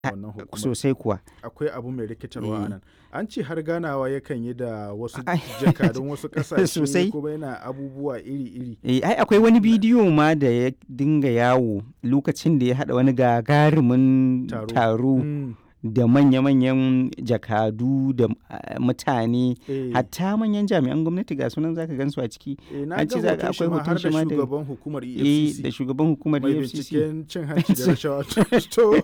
wannan hukumar. Sosai kuwa. Akwai abu mai rikitarwa a Eh. nan. An ce har ganawa yakan yi da wasu Ai. jakadun wasu ƙasashe Sosai. kuma yana abubuwa iri-iri. Ai akwai wani bidiyo ma da ya dinga yawo lokacin da ya haɗa wani gagarumin taro Mm. da manya-manyan jakadu da mutane, Eh. hatta manyan jami'an gwamnati ga sunan zaka gansu a ciki. Na An ga ce za hoton shi akwai ma hoton har shi da ma da shugaban hukumar da EFCC shugaban hukumar mai EFCC. binciken cin hanci da rashawa. To,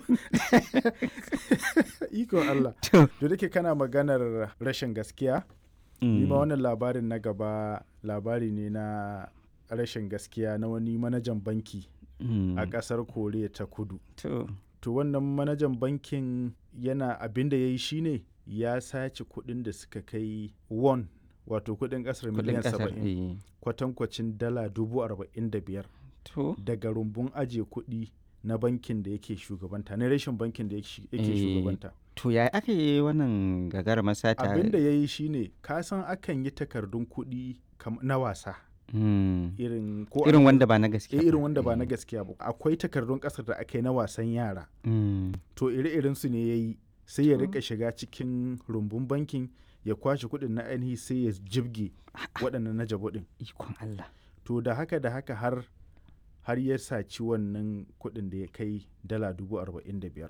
ikon Allah. To. Da dake kana maganar rashin gaskiya, ni ma wannan labarin na gaba labari ne na rashin gaskiya na wani manajan banki a ƙasar Koriya ta Kudu. To wannan manajan bankin yana abin da ya yi shine ya sace kuɗin da suka kai won, wato kuɗin ƙasar miliyan 70, kwatankwacin dala 45,000 daga rumbun ajiye kuɗi na bankin da yake shugabanta, na rashin bankin da yake shugabanta. To ya aka yi wannan gagarumar sata? Abin da ya yi shine, ka san akan yi takardun kuɗi na wasa. Irin wanda ba na gaskiya ba. Irin wanda ba na gaskiya ba. Akwai takardun ƙasar da aka yi na wasan yara. To ire-iren su ne ya yi, sai ya rika shiga cikin rumbun bankin ya kwashe kuɗin na ainihi sai ya jibge waɗannan na jabo ɗin. Ikon Allah. To da haka har ya saci wannan kuɗin da ya kai dala 45,000.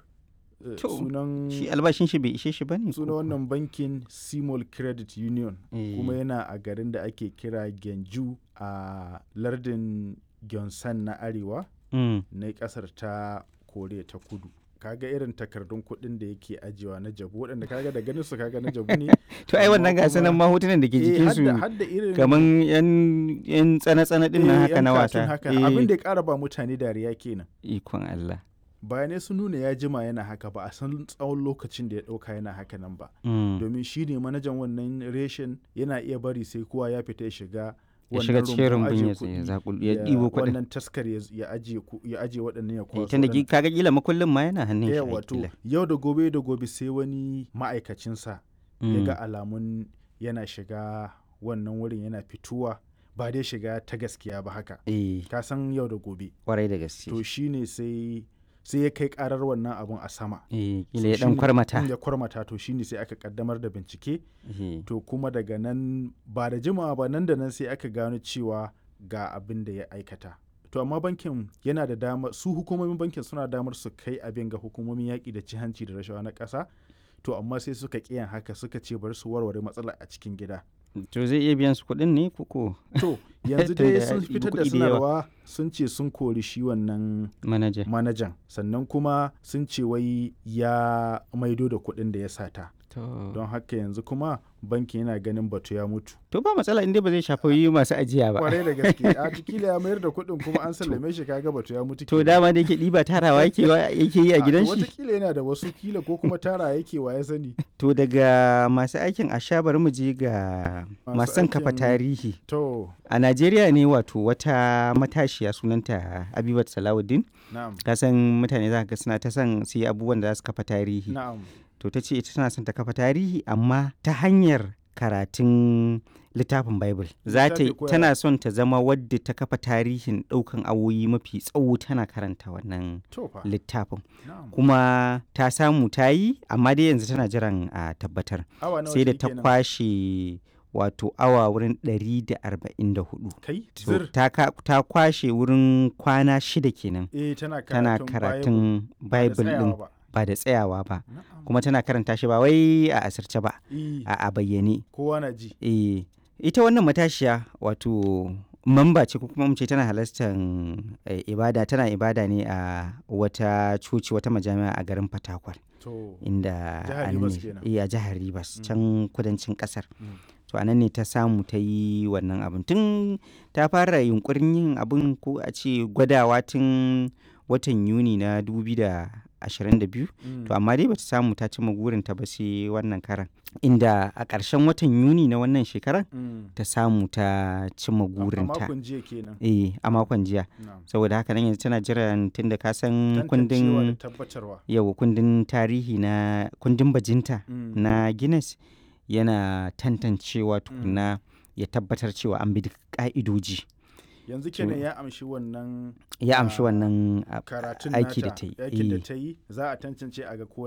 Shi albashin shi bai ishe shi bane? Sunan wannan bankin Simol Credit Union, kuma yana a garin da ake kira Genju a lardin Gyeongsang na arewa na ƙasar ta Koriya ta Kudu. Kaga irin takardun kuɗin da yake ajiyewa na jabu, waɗanda kaga da ganin su kaga na jabu ne. To ai wannan gasu nan ma hotunan da ke jikin su kaman yan tsana-tsana din nan haka na wasa. Abin da ya ƙara ba mutane dariya kenan. Ikon Allah. Bayanai sun nuna ya jima yana haka, ba a san tsawon lokacin da ya ɗauka yana haka nan ba. Domin shi ne manajan wannan reshen, yana iya bari sai kowa ya fita ya shiga wannan rumbun ya ɗibo kuɗin. Wannan taskar ya ajiye waɗannan ya kwaso. Tunda kaga kila makullin ma yana hannun shi. Wato yau da gobe sai wani ma'aikacinsa ya ga alamun yana shiga wannan wurin, yana fituwa, ba dai shiga ta gaskiya ba haka. Ka san yau da gobe. Kwarai da gaske. To shine sai ya kai karar wannan abun a sama. Kila ya dan kwarmata. Ya kwarmata, to shine sai aka kaddamar da bincike. To kuma daga nan ba da jimawa ba, nan da nan sai aka gano cewa ga abin da ya aikata. To amma bankin yana da dama, su hukumomin bankin suna damar su kai abin ga hukumomin yaƙi da cin hanci da rashawa na ƙasa. To amma sai suka ƙiyan haka, suka ce bari su warware matsalar a cikin gida. To zai iya biyan su kuɗin ne koko? To yanzu dai sun fitar da sanarwa, sun ce sun kori shi wannan manajan, sannan kuma sun ce wai ya maido da kuɗin da ya sata. Don haka yanzu kuma bankin yana ganin batu ya mutu. To ba matsala inda ba zai shafi masu ajiya ba. Kwarai da gaske. A kila ya mayar da kuɗin kuma an sallame shi, kaga batu ya mutu. To dama da yake ɗiba tarawa yake yi a gidan shi. Wataƙila yana da wasu, kila ko kuma tara yake, wa ya sani. To daga masu aikin asha bari mu je ga masu son kafa tarihi. To a Najeriya ne, wato wata matashiya sunanta Habibat Salawuddin. Ka san mutane za ka ga suna ta son su yi abubuwan da za su kafa tarihi. To ta ce ita tana son ta kafa tarihi, amma ta hanyar karatun littafin Bible. Tana son ta zama wadda ta kafa tarihin ɗaukan awoyi mafi tsawo tana karanta wannan littafin. Kuma ta samu ta yi, amma dai yanzu tana jiran a tabbatar. Sai da ta kwashe wato awa wurin 144. Ta kwashe wurin kwana 6 kenan. Tana karatun Bible ɗin. Ba da tsayawa ba, kuma tana karanta shi ba wai a asirce ba, a bayyane. Kowa na ji. Ita wannan matashiya wato mamba ce, ko kuma mu ce tana halartar ibada, tana ibada ne a wata coci, wata majami'a a garin Fatakwal, inda a jihar Rivers, can kudancin kasar. To anan ne ta samu ta yi wannan abin. Tun ta fara yunkurin yin abin, ko a ce gwadawa, tun watan Yuni na 2022. To amma dai bata samu ta cimma gurinta ba sai wannan karan, inda a ƙarshen watan Yuni na wannan shekarar ta samu ta cimma gurinta. A makon jiya kenan. A makon jiya. Saboda haka nan yanzu tana jiran, tunda ka san kundin tarihi na kundin bajinta na Guinness yana tantancewa tukuna ya tabbatar cewa an bi duk ka'idoji. yanzu kenan ya amshi wannan karatun aiki nata da ta yi za a tantance a ga ko